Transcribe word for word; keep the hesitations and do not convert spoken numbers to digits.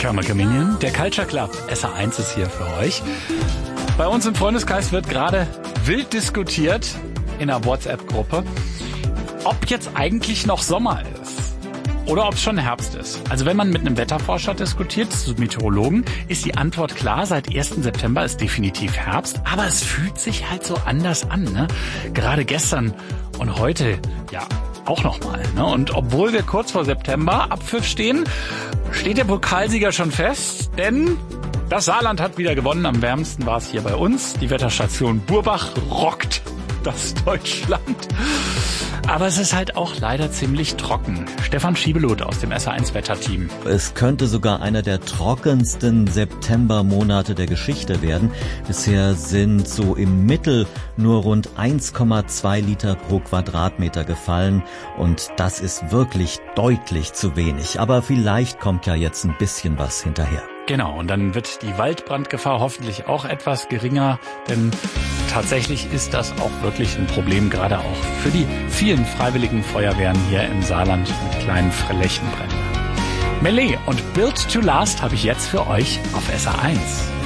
Karma Chameleon, der Culture Club S A eins ist hier für euch. Bei uns im Freundeskreis wird gerade wild diskutiert in einer WhatsApp-Gruppe, ob jetzt eigentlich noch Sommer ist oder ob es schon Herbst ist. Also wenn man mit einem Wetterforscher diskutiert, so Meteorologen, ist die Antwort klar, seit ersten September ist definitiv Herbst, aber es fühlt sich halt so anders an, ne? Gerade gestern und heute, ja, auch nochmal, ne? Und obwohl wir kurz vor September Abpfiff stehen, steht der Pokalsieger schon fest, denn das Saarland hat wieder gewonnen. Am wärmsten war es hier bei uns. Die Wetterstation Burbach rockt das Deutschland. Aber es ist halt auch leider ziemlich trocken. Stefan Schiebelot aus dem S A eins Wetterteam. Es könnte sogar einer der trockensten Septembermonate der Geschichte werden. Bisher sind so im Mittel nur rund eins Komma zwei Liter pro Quadratmeter gefallen. Und das ist wirklich deutlich zu wenig. Aber vielleicht kommt ja jetzt ein bisschen was hinterher. Genau, und dann wird die Waldbrandgefahr hoffentlich auch etwas geringer, denn tatsächlich ist das auch wirklich ein Problem, gerade auch für die vielen freiwilligen Feuerwehren hier im Saarland mit kleinen Flächenbränden. Melee und Built to Last habe ich jetzt für euch auf S A eins.